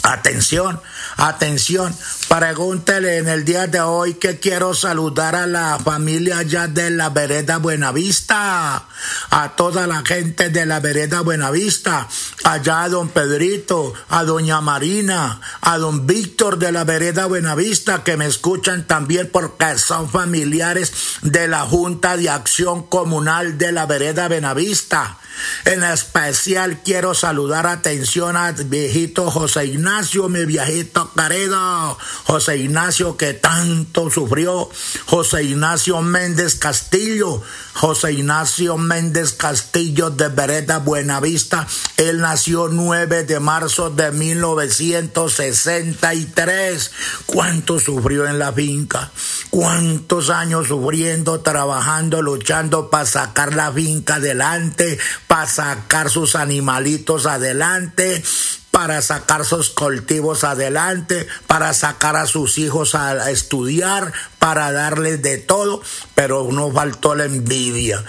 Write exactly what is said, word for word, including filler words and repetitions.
Atención, atención, pregúntele en el día de hoy que quiero saludar a la familia allá de la vereda Buenavista, a toda la gente de la vereda Buenavista, allá a don Pedrito, a doña Marina, a don Víctor de la vereda Buenavista, que me escuchan también porque son familiares de la Junta de Acción Comunal de la vereda Buenavista. En especial quiero saludar, atención, al viejito José Ignacio, mi viejito querido, José Ignacio que tanto sufrió, José Ignacio Méndez Castillo, José Ignacio Méndez Castillo de vereda Buenavista. Él nació nueve de marzo de mil novecientos sesenta y tres. ¿Cuánto sufrió en la finca? ¿Cuántos años sufriendo, trabajando, luchando para sacar la finca adelante, para sacar sus animalitos adelante, para sacar sus cultivos adelante, para sacar a sus hijos a estudiar, para darles de todo, pero no faltó la envidia.